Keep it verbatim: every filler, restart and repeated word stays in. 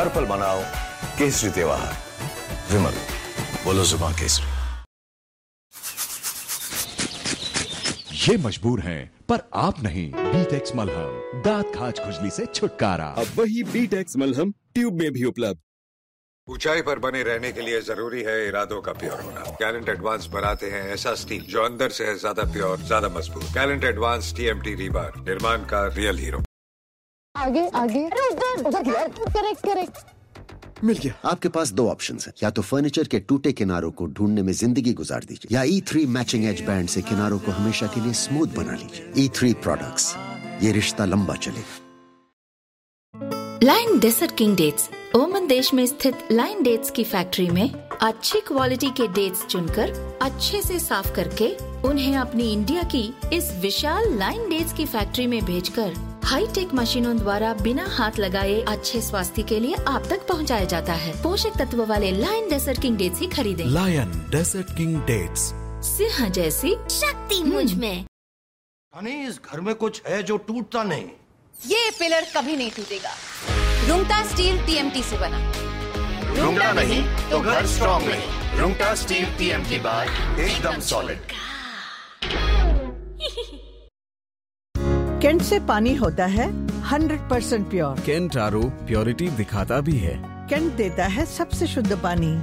हर पल मनाओ केसरी त्योहार। विमल, बोलो जुबां केसरी। ये मजबूर हैं पर आप नहीं। बीटेक्स मलहम, दांत खाज खुजली से छुटकारा। अब वही बीटेक्स मलहम ट्यूब में भी उपलब्ध। ऊंचाई पर बने रहने के लिए जरूरी है इरादों का प्योर होना। गैलेंट एडवांस बनाते हैं ऐसा स्टील जो अंदर से है ज्यादा प्योर, ज्यादा मजबूत। गैलेंट एडवांस टीएमटी रीबार, निर्माण का रियल हीरो। आगे आगे उधर उधर करेक्ट करेक्ट मिल गया। आपके पास दो ऑप्शंस हैं, या तो फर्नीचर के टूटे किनारों को ढूंढने में जिंदगी गुजार दीजिए, या ई थ्री मैचिंग एज बैंड से किनारों को हमेशा के लिए स्मूथ बना लीजिए। ई थ्री प्रोडक्ट्स, ये रिश्ता लंबा चलेगा। Line desert king dates, Oman देश में स्थित लाइन डेट्स की फैक्ट्री में अच्छी क्वालिटी के डेट्स चुनकर अच्छे से साफ करके उन्हें अपनी इंडिया की इस विशाल लाइन डेट्स की फैक्ट्री में भेजकर हाईटेक मशीनों द्वारा बिना हाथ लगाए अच्छे स्वास्थ्य के लिए आप तक पहुंचाया जाता है। पोषक तत्व वाले लायन डेजर्ट किंग डेट्स ही खरीदें। Lion desert king dates, Singh जैसी शक्ति मुझ में। इस घर में कुछ है जो टूटता नहीं। ये पिलर कभी नहीं टूटेगा। रुंगटा स्टील टीएमटी से बना। रुंगटा नहीं तो घर स्ट्रॉन्ग नहीं। रुंगटा स्टील टीएमटी बार एकदम सॉलिड। केंट से पानी होता है hundred percent pure. Kent R O purity दिखाता भी है। केंट देता है सबसे शुद्ध पानी।